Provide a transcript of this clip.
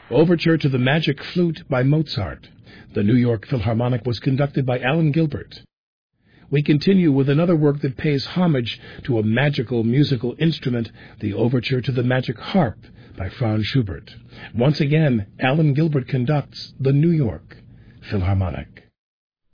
Overture to the Magic Flute by Mozart. The New York Philharmonic was conducted by Alan Gilbert. We continue with another work that pays homage to a magical musical instrument, the Overture to the Magic Harp by Franz Schubert. Once again, Alan Gilbert conducts the New York Philharmonic.